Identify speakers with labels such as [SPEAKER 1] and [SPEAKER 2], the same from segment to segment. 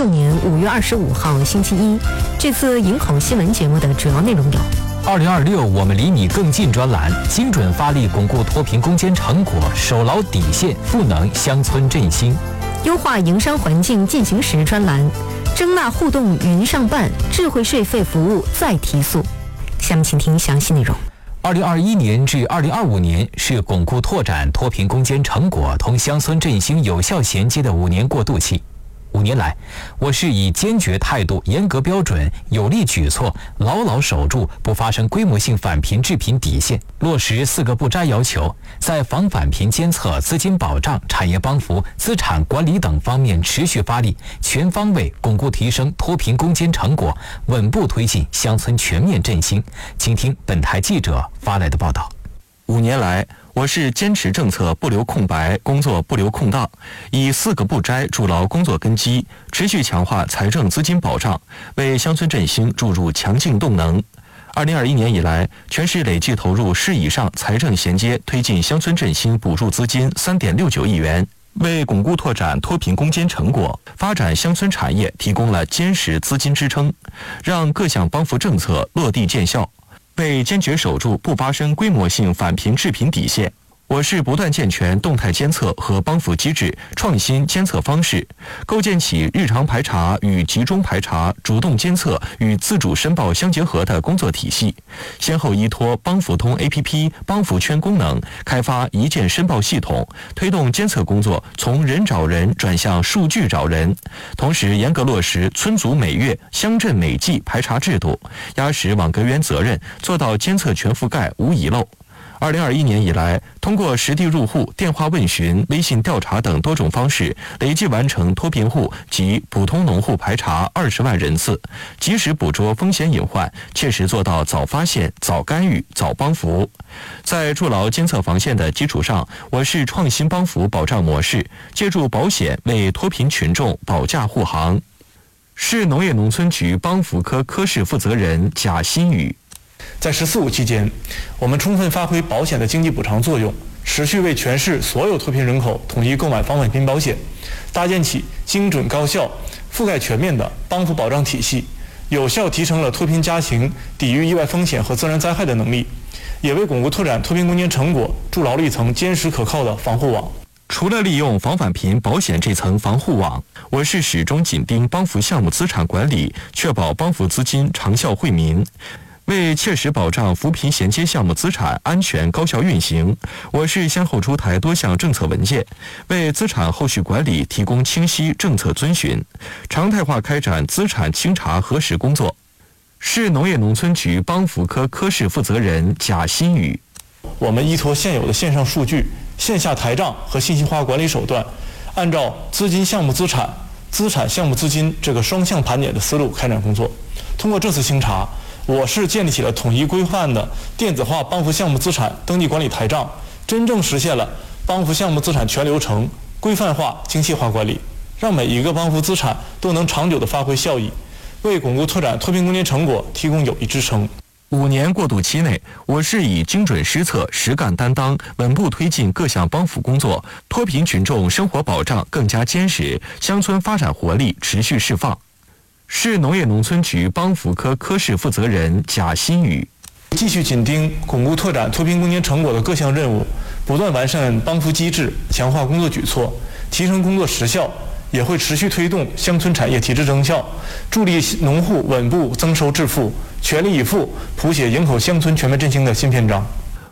[SPEAKER 1] 2016年5月25号星期一，这次营口新闻节目的主要内容有
[SPEAKER 2] ：2026我们离你更近专栏，精准发力巩固脱贫攻坚成果，守牢底线，赋能乡村振兴；
[SPEAKER 1] 优化营商环境进行时专栏，征纳互动云上办，智慧税费服务再提速。下面请听详细内容。
[SPEAKER 2] 2021年至2025年是巩固拓展脱贫攻坚成果同乡村振兴有效衔接的5年过渡期。5年来，我市以坚决态度、严格标准、有力举措，牢牢守住不发生规模性返贫致贫底线，落实4个不摘要求，在防返贫监测、资金保障、产业帮扶、资产管理等方面持续发力，全方位巩固提升脱贫攻坚成果，稳步推进乡村全面振兴。请听本台记者发来的报道。
[SPEAKER 3] 5年来，我市坚持政策不留空白，工作不留空档，以4个不摘筑牢工作根基，持续强化财政资金保障，为乡村振兴注入强劲动能。2021年以来，全市累计投入10以上财政衔接推进乡村振兴补助资金3.69亿元，为巩固拓展脱贫攻坚成果、发展乡村产业提供了坚实资金支撑，让各项帮扶政策落地见效。为坚决守住不发生规模性返贫致贫底线，我市不断健全动态监测和帮扶机制，创新监测方式，构建起日常排查与集中排查、主动监测与自主申报相结合的工作体系，先后依托帮扶通 APP、帮扶圈功能，开发一键申报系统，推动监测工作从人找人转向数据找人，同时严格落实村组每月、乡镇每季排查制度，压实网格员责任，做到监测全覆盖无遗漏。2021年以来，通过实地入户、电话问询、微信调查等多种方式，累计完成脱贫户及普通农户排查20万人次，及时捕捉风险隐患，切实做到早发现、早干预、早帮扶。在筑牢监测防线的基础上，我市创新帮扶保障模式，借助保险为脱贫群众保驾护航。市农业农村局帮扶科科室负责人贾新宇。
[SPEAKER 4] 在“十四五”期间，我们充分发挥保险的经济补偿作用，持续为全市所有脱贫人口统一购买防返贫保险，搭建起精准高效、覆盖全面的帮扶保障体系，有效提升了脱贫家庭抵御意外风险和自然灾害的能力，也为巩固拓展脱贫攻坚成果筑牢了一层坚实可靠的防护网。
[SPEAKER 3] 除了利用防返贫保险这层防护网，我市始终紧盯帮扶项目资产管理，确保帮扶资金长效惠民。为切实保障扶贫衔接项目资产安全高效运行，我市先后出台多项政策文件，为资产后续管理提供清晰政策遵循，常态化开展资产清查核实工作。市农业农村局帮扶科科室负责人贾新宇：
[SPEAKER 4] 我们依托现有的线上数据、线下台账和信息化管理手段，按照资金项目资产、资产项目资金这个双向盘点的思路开展工作。通过这次清查，我市建立起了统一规范的电子化帮扶项目资产登记管理台账，真正实现了帮扶项目资产全流程规范化、精细化管理，让每一个帮扶资产都能长久地发挥效益，为巩固拓展脱贫攻坚成果提供有力支撑。
[SPEAKER 3] 5年过渡期内，我市以精准施策、实干担当，稳步推进各项帮扶工作，脱贫群众生活保障更加坚实，乡村发展活力持续释放。市农业农村局帮扶科科室负责人贾新宇：
[SPEAKER 4] 继续紧盯巩固拓展脱贫攻坚成果的各项任务，不断完善帮扶机制，强化工作举措，提升工作时效，也会持续推动乡村产业提质增效，助力农户稳步增收致富，全力以赴谱写营口乡村全面振兴的新篇章。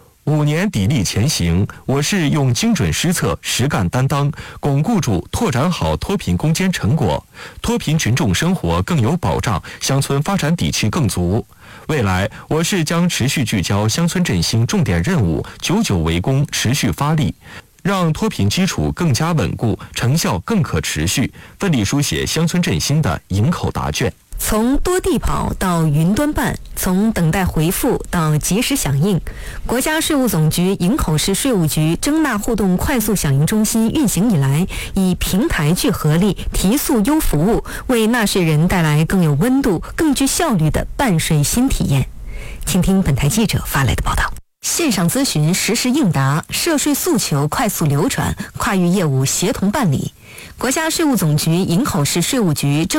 [SPEAKER 3] 5年砥砺前行，我市用精准施策、实干担当，巩固住、拓展好脱贫攻坚成果，脱贫群众生活更有保障，乡村发展底气更足。未来，我市将持续聚焦乡村振兴重点任务，久久为功，持续发力，让脱贫基础更加稳固，成效更可持续，奋力书写乡村振兴的营口答卷。
[SPEAKER 1] 从多地跑到云端办，从等待回复到及时响应，国家税务总局营口市税务局征纳互动快速响应中心运行以来，以平台聚合力、提速优服务，为纳税人带来更有温度、更具效率的办税新体验。请听本台记者发来的报道。线上咨询实时应答，涉税诉求快速流转，跨域业务协同办理。国家税务总局营口市税务局